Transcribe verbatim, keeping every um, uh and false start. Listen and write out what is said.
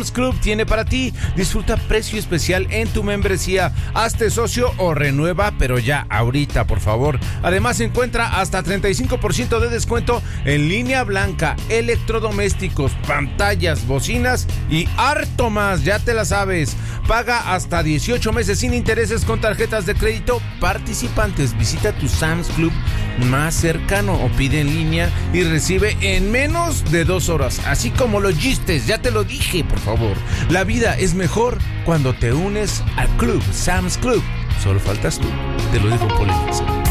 Sam's Club tiene para ti. Disfruta precio especial en tu membresía. Hazte socio o renueva, pero ya, ahorita, por favor. Además, encuentra hasta treinta y cinco por ciento de descuento en línea blanca, electrodomésticos, pantallas, bocinas y harto más, ya te la sabes. Paga hasta dieciocho meses sin intereses con tarjetas de crédito participantes. Visita tu Sam's Club más cercano o pide en línea y recibe en menos de dos horas. Así como los chistes, ya te lo dije, por favor. La vida es mejor cuando te unes al Club Sam's Club. Solo faltas tú, te lo digo Polinix.